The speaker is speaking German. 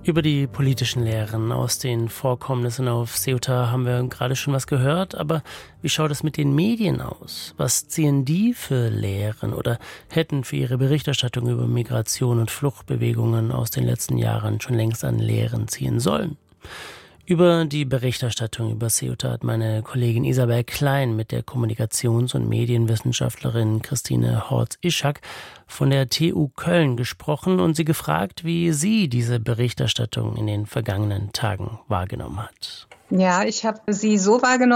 Über die politischen Lehren aus den Vorkommnissen auf Ceuta haben wir gerade schon was gehört, aber wie schaut es mit den Medien aus? Was ziehen die für Lehren oder hätten für ihre Berichterstattung über Migration und Fluchtbewegungen aus den letzten Jahren schon längst an Lehren ziehen sollen? Über die Berichterstattung über Ceuta hat meine Kollegin Isabel Klein mit der Kommunikations- und Medienwissenschaftlerin Christine Horz-Ischak von der TU Köln gesprochen und sie gefragt, wie sie diese Berichterstattung in den vergangenen Tagen wahrgenommen hat. Ja, ich habe sie so wahrgenommen,